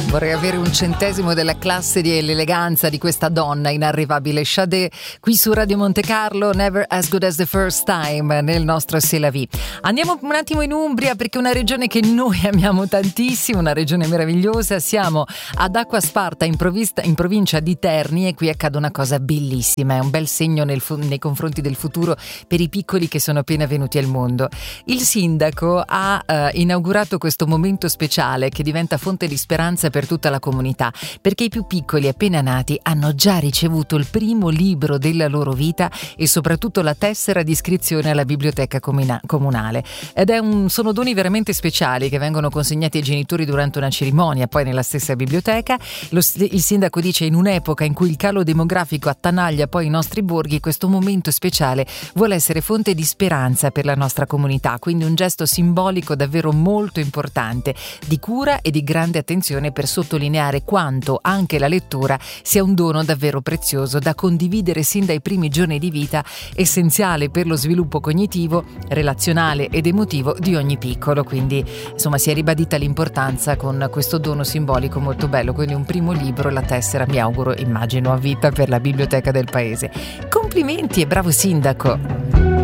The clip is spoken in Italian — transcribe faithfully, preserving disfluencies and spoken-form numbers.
Vorrei avere un centesimo della classe e dell'eleganza di questa donna inarrivabile. Sade, qui su Radio Monte Carlo, Never as Good as the First Time, nel nostro C'est la Vie. Andiamo un attimo in Umbria, perché è una regione che noi amiamo tantissimo, una regione meravigliosa. Siamo ad Acquasparta, in, provista, in provincia di Terni, e qui accade una cosa bellissima. È un bel segno nel, nei confronti del futuro per i piccoli che sono appena venuti al mondo. Il sindaco ha eh, inaugurato questo momento speciale che diventa fonte di speranza per tutta la comunità, perché i più piccoli appena nati hanno già ricevuto il primo libro della loro vita e soprattutto la tessera di iscrizione alla biblioteca comuna- comunale. Ed è un, sono doni veramente speciali che vengono consegnati ai genitori durante una cerimonia, poi nella stessa biblioteca. Lo, il sindaco dice: in un'epoca in cui il calo demografico attanaglia poi i nostri borghi, questo momento speciale vuole essere fonte di speranza per la nostra comunità, quindi un gesto simbolico davvero molto importante, di cura e di grande attenzione per sottolineare quanto anche la lettura sia un dono davvero prezioso da condividere sin dai primi giorni di vita, essenziale per lo sviluppo cognitivo, relazionale ed emotivo di ogni piccolo. Quindi insomma si è ribadita l'importanza con questo dono simbolico molto bello, quindi un primo libro, la tessera, mi auguro, immagino a vita per la biblioteca del paese. Complimenti e bravo sindaco!